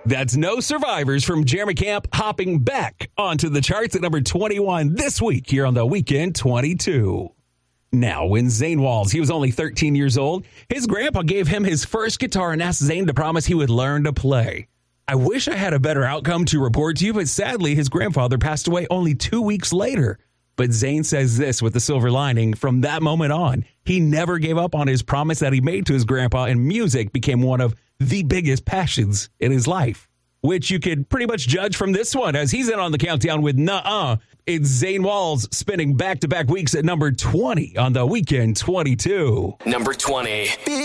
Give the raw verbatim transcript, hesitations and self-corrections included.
That's No Survivors from Jeremy Camp, hopping back onto the charts at number twenty-one this week here on the Weekend twenty-two. Now, when Zane Walls, he was only thirteen years old, his grandpa gave him his first guitar and asked Zane to promise he would learn to play. I wish I had a better outcome to report to you, but sadly, his grandfather passed away only two weeks later. But Zane says this with the silver lining: from that moment on, he never gave up on his promise that he made to his grandpa, and music became one of the biggest passions in his life, which you could pretty much judge from this one, as he's in on the countdown with Nuh-Uh. It's Zane Walls spinning back-to-back weeks at number twenty on the Weekend twenty-two. Number twenty.